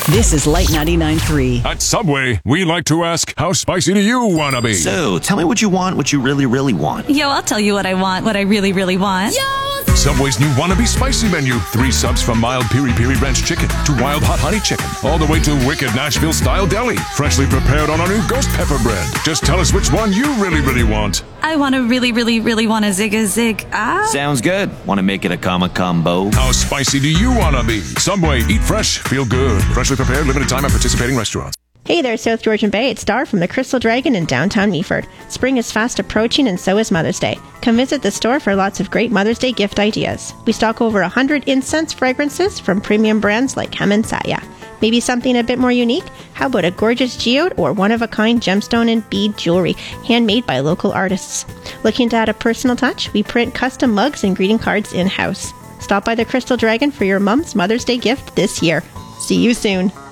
This is Light 99.3. At Subway, we like to ask, how spicy do you want to be? So, tell me what you want, what you really, really want. Yo, I'll tell you what I want, what I really, really want. Yo! Subway's new Wannabe Spicy menu. 3 subs from mild piri-piri ranch chicken to wild hot honey chicken, all the way to wicked Nashville-style deli, freshly prepared on our new ghost pepper bread. Just tell us which one you really, really want. I want to really, really, really want a zig. Sounds good. Want to make it a combo? How spicy do you want to be? Subway, eat fresh, feel good. Freshly prepared, limited time at participating restaurants. Hey there, South Georgian Bay. It's Dar from the Crystal Dragon in downtown Meaford. Spring is fast approaching and so is Mother's Day. Come visit the store for lots of great Mother's Day gift ideas. We stock over 100 incense fragrances from premium brands like Hem and Saya. Maybe something a bit more unique? How about a gorgeous geode or one-of-a-kind gemstone and bead jewelry, handmade by local artists? Looking to add a personal touch? We print custom mugs and greeting cards in-house. Stop by the Crystal Dragon for your mom's Mother's Day gift this year. See you soon.